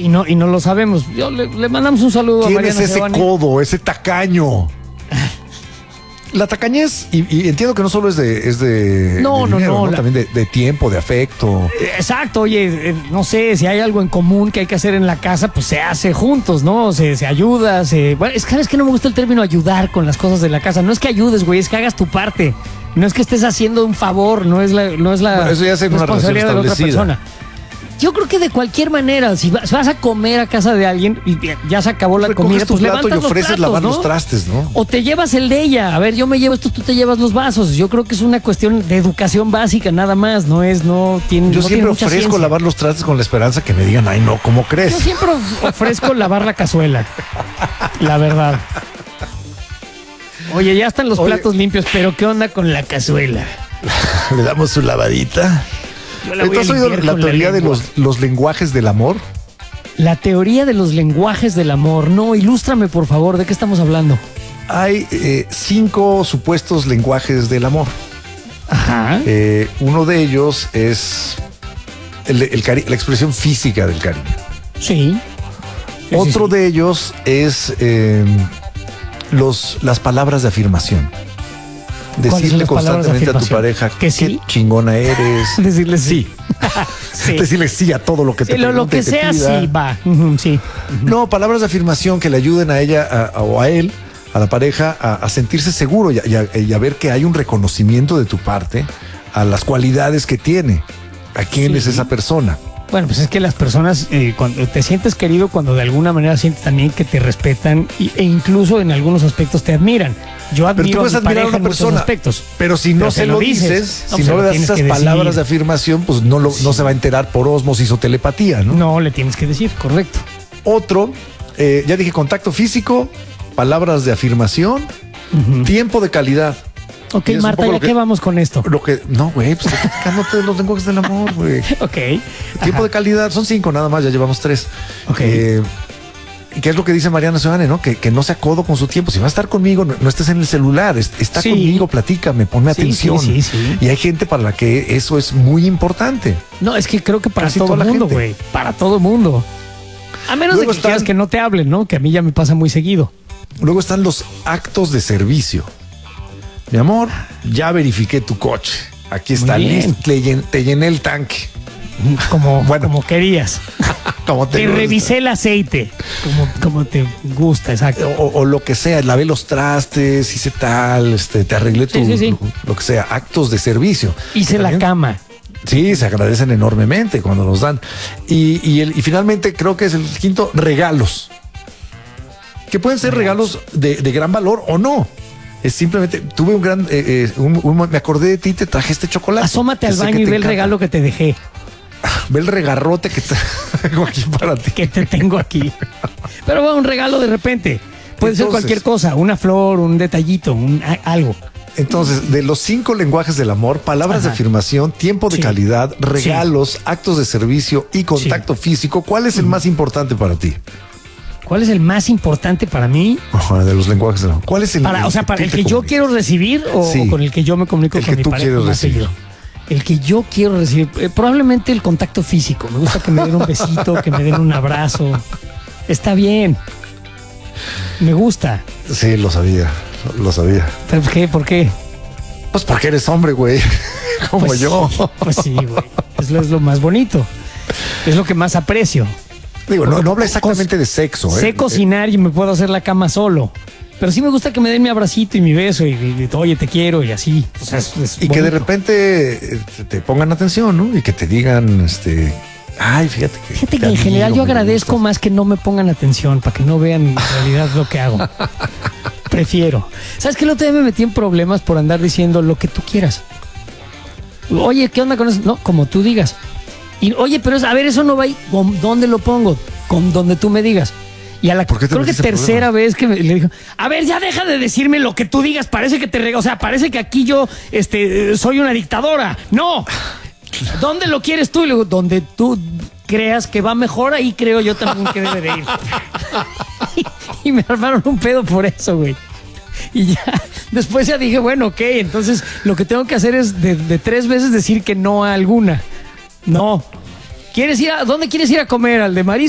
Y no lo sabemos. Le mandamos un saludo a ¿Quién Mariana es ese Seoane. codo, ese tacaño? La tacañez, y entiendo que no solo es de No, dinero, no. También de tiempo, de afecto. Exacto, oye, no sé, si hay algo en común que hay que hacer en la casa, pues se hace juntos, ¿no? Se ayuda, Bueno, es que no me gusta el término ayudar con las cosas de la casa. No es que ayudes, güey, es que hagas tu parte. No es que estés haciendo un favor, no es la Bueno, eso ya es en una relación responsabilidad de la otra establecida. persona. Yo creo que de cualquier manera, si vas a comer a casa de alguien y ya se acabó la Recoges comida, tu pues plato levantas y ofreces los platos, lavar ¿no? los trastes, ¿no? O te llevas el de ella. A ver, yo me llevo esto, tú te llevas los vasos. Yo creo que es una cuestión de educación básica, nada más. No tiene Yo no siempre tiene mucha ofrezco ciencia. lavar los trastes con la esperanza que me digan, ay, no, ¿cómo Yo crees? siempre ofrezco lavar la cazuela. La verdad. Oye, ya están los Oye. platos limpios, pero ¿qué onda con la cazuela? Le damos su lavadita. Yo la voy a ¿Entonces has oído limpiar la con teoría de lengua. los lenguajes del amor? La teoría de los lenguajes del amor. No, ilústrame, por favor, ¿de qué estamos hablando? Hay 5 supuestos lenguajes del amor. Ajá. Uno de ellos es la expresión física del cariño. Sí. Otro de ellos es las palabras de afirmación. ¿Cuáles son Decirle las palabras de constantemente a tu afirmación? pareja ¿Que sí? qué chingona eres. Decirle sí. Sí. Decirle sí a todo lo que te Sí, lo pregunte, que te sea, pida. sí, va. Ujú, sí. No, palabras de afirmación que le ayuden a ella o a él, a la pareja, a sentirse seguro y a ver que hay un reconocimiento de tu parte a las cualidades que tiene. ¿A quién Sí. es esa persona? Bueno, pues es que las personas, cuando te sientes querido, cuando de alguna manera sientes también que te respetan e incluso en algunos aspectos te admiran. Yo Pero tú admiro puedes a mi admirar a pareja una en muchos persona, aspectos. pero si no Pero se te lo lo dices, dices, si pues no lo le das tienes esas que decir. palabras de afirmación, pues no se va a enterar por ósmosis o telepatía, ¿no? No, le tienes que decir, correcto. Otro, ya dije, contacto físico, palabras de afirmación, tiempo de calidad. Ok, Y es un Marta, poco ¿ya qué vamos con esto? No, güey, pues estoy platicándote de los lenguajes del amor, güey. Ok. Tiempo Ajá. de calidad, son 5 nada más, ya llevamos 3. Ok. ¿Qué es lo que dice Mariana Seoane, no? Que no se acodo con su tiempo. Si va a estar conmigo, no estés en el celular, está Sí. conmigo, platícame, ponme Sí, atención. sí. Y hay gente para la que eso es muy importante. No, es que creo que para Casi todo toda el la mundo, gente. güey. Para todo el mundo. A menos Luego de que quieras que no te hablen, ¿no? Que a mí ya me pasa muy seguido. Luego están los actos de servicio. Mi amor, ya verifiqué tu coche. Aquí está Muy bien. listo, te llené el tanque. Como, Bueno. como querías. Como Te gusta. revisé el aceite. Como te gusta, exacto. O lo que sea, lavé los trastes, hice tal, te arreglé Sí. lo que sea, actos de servicio. Hice Que la también, cama. Sí, se agradecen enormemente cuando los dan. Y finalmente creo que es el quinto, regalos. Que pueden ser regalos de gran valor o no. Es simplemente, tuve un gran, me acordé de ti, te traje este chocolate. Asómate al Que sé baño que y te ve el encanta. regalo que te dejé. Ve el regarrote que traigo aquí para ti. Que te tengo aquí. Pero bueno, un regalo de repente. Puede ser Entonces, cualquier cosa. Una flor, un detallito, algo. Entonces, de los 5 lenguajes del amor, palabras de Ajá. afirmación, tiempo de Sí. calidad, regalos, actos de servicio y contacto físico, ¿cuál es el más importante para ti? ¿Cuál es el más importante para mí? De los lenguajes del amor. ¿Cuál es el Para tú el te que yo comunicas? quiero recibir Sí. o con el que yo me comunico El con que mi tú pareja quieres más recibir. seguido? El que yo quiero recibir. Probablemente el contacto físico. Me gusta que me den un besito, que me den un abrazo. Está bien. Me gusta. Sí, lo sabía. ¿Pero qué? ¿Por qué? Pues porque eres hombre, güey. Como Pues yo. sí, pues sí, güey. Es lo más bonito. Es lo que más aprecio. Digo, no habla exactamente de sexo. Sé cocinar y me puedo hacer la cama solo. Pero sí me gusta que me den mi abracito y mi beso y oye, te quiero y así. O sea, es Y que de bonito. repente te pongan atención, ¿no? Y que te digan, ay, fíjate que. Fíjate que te en general yo admiro, me agradezco gustas. más que no me pongan atención para que no vean en realidad lo que hago. Prefiero. ¿Sabes qué? El otro día me metí en problemas por andar diciendo lo que tú quieras. Oye, ¿qué onda con eso? No, como tú digas. Y oye, pero a ver, eso no va ahí. ¿Dónde lo pongo? Con donde tú me digas. Y a la ¿Por qué te creo que metiste en tercera problemas? vez que le dijo, a ver, ya deja de decirme lo que tú digas, parece que te rega, o sea, parece que aquí yo soy una dictadora. No. ¿Dónde lo quieres tú? Y luego, donde tú creas que va mejor, ahí creo yo también que debe de ir. y me armaron un pedo por eso, güey. Y ya, después ya dije, bueno, ok, entonces lo que tengo que hacer es de 3 veces decir que no a alguna. No. ¿Dónde quieres ir a comer? ¿Al de marisco?